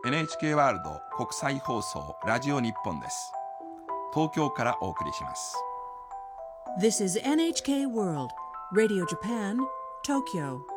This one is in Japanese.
NHK ワールド国際放送ラジオ日本です。東京からお送りします。 This is NHK World Radio Japan, Tokyo.